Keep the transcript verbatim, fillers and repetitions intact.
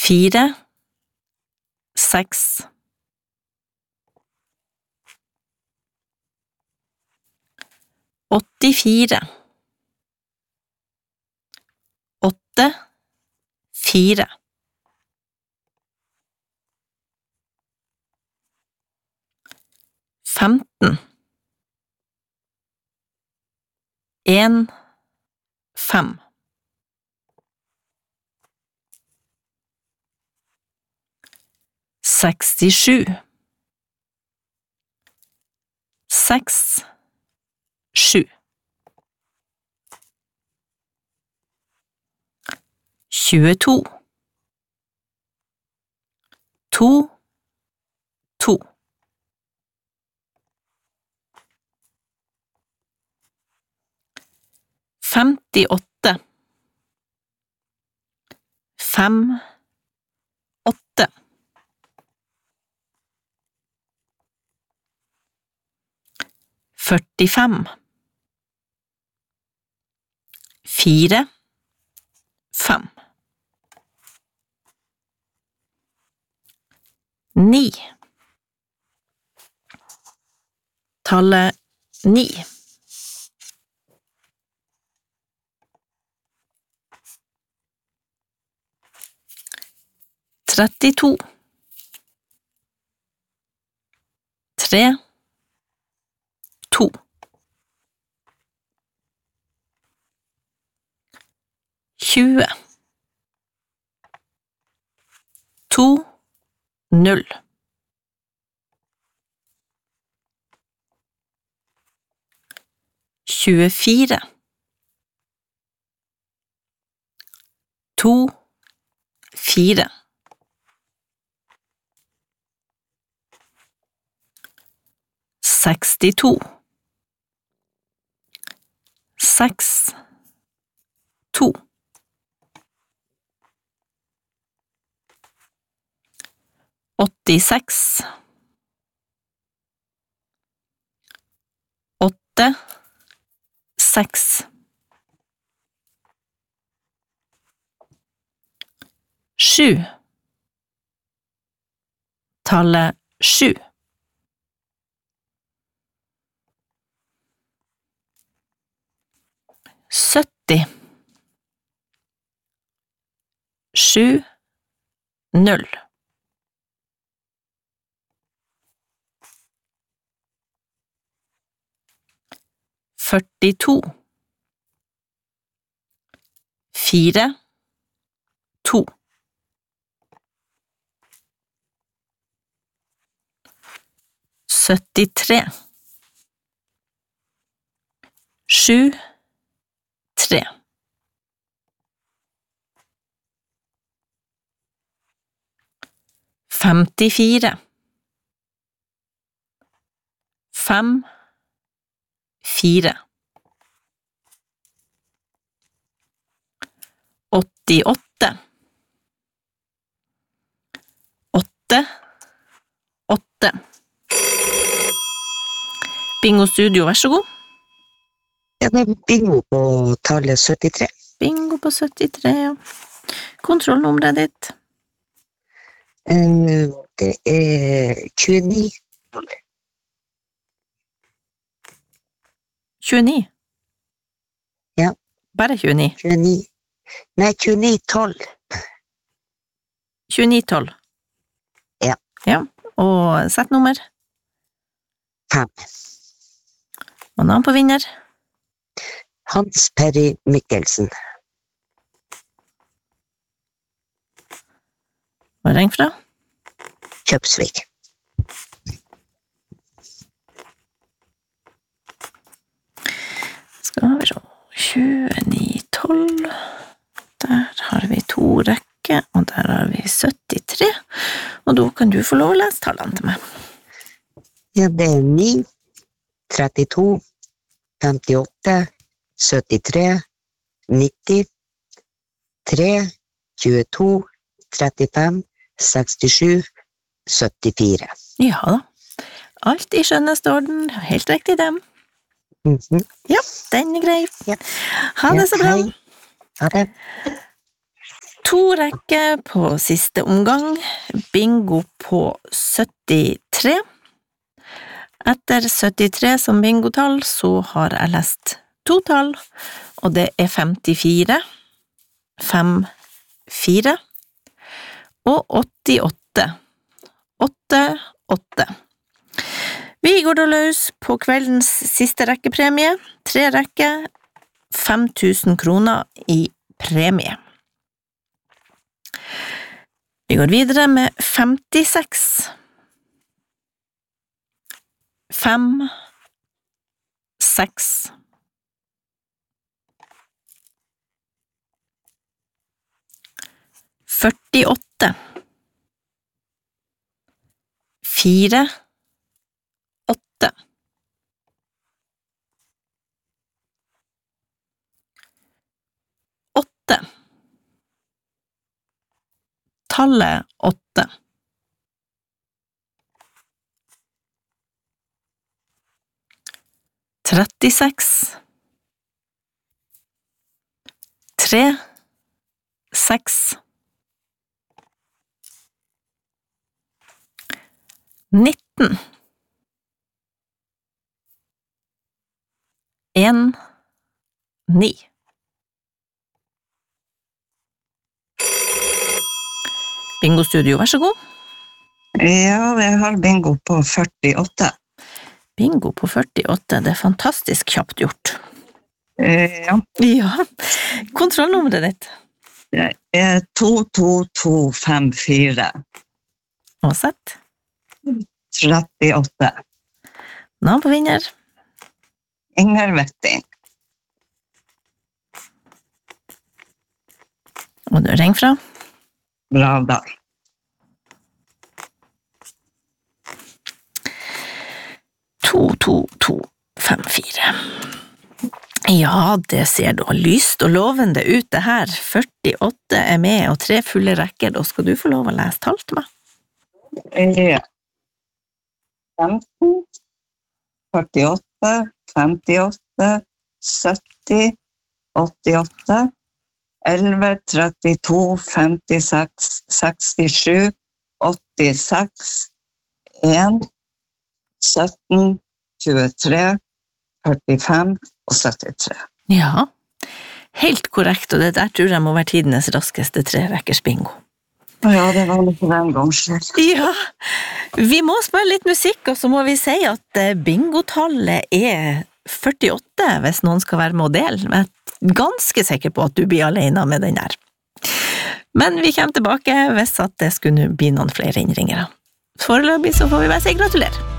fire, seks, åttifire, åtte, fire, femten, en, fem, sekstisju, seks, sju, tjueto, to, to, femtiåtte, fem, åtte, førtifem, fire, fem, ni, tallet ni, trettito, tre, to, tjue, to, null, tjuefire, to, fire, sekstito, seks, to, åttiseks, åtte, seks, sju, tallet sju, sytti, sju, null, førtito, fire, to, syttitre, sju, tre, femtifire, fem, fire, åttiåtte, åtte, åtte. Bingo Studio, vær så god. Ja, det er bingo på tallet syttitre. Bingo på syttitre, ja. Kontrollnummeret ditt. Eh, Det er tjueni. tjueni. Ja. Bare tjueni. tjueni. Nei, tjueni tolv. tjueni tolv. Ja. Ja, og sett nummer. Fem. Og navn på vinner. Hans Perry Mikkelsen. Hva ring fra? Kjøpsvik. Skal vi se. tjueni tolv. Der har vi to rekker, og der har vi syttitre. Og da kan du få lov å lese tallene til meg. Ja, det er ni, trettito, femtiåtte, syttitre, nitti, tre, tjueto, trettifem, sekstisju, syttifire. Ja da. Alt i skjønneste orden. Helt riktig dem. Mhm. Ja, den er grei. Ja. Ha det så bra. Hei. Ha det. To rekker på siste omgang, bingo på syttitre. Etter syttitre som bingotall, så har jeg lest to tall, og det er femtifire, fem, fire, og åttiåtte, åtte, åtte. Vi går da løs på kveldens siste rekkepremie, tre rekker, fem tusen kroner i premie. Vi går videre med femtiseks, fem, seks, førtiåtte, fire, åtte, åtte, tallet åtte, trettiseks, tre, seks, nitten, en, ni. Bingo-studio, vær så god. Ja, jeg har bingo på førtiåtte. Bingo på førtiåtte, det er fantastisk kjapt gjort. Eh, Ja, Ja, kontrollnummeret ditt. det er to to to fem fire Og sett. trettiåtte. Navn på vinner. Inger Wetting. Og du ringer fra. Bravdal. To to to fem fire. Ja, det ser da lyst og lovende ut det her. førtiåtte er med og tre fulle rekker. Da skal du få lov å lese tall til meg. Ja. femten, førtiåtte, femtiåtte, sytti, åttiåtte, elleve, trettito, femtiseks, sekstisju, åttiseks, en, sytten, tjuetre, førtifem og syttitre. Ja, helt korrekt, og det der tror jeg må være tidenes raskeste tre rekkers bingo. Ja, det var litt for den gangs skyld. Ja, vi må spille litt musikk, og så må vi si at eh, bingotallet er førtiåtte, hvis noen skal være med å dele. Jeg er ganske sikker på at du blir alene med den der. Men vi kommer tilbake hvis at det skulle bli noen flere innringere. Foreløpig så får vi bare si gratulerer.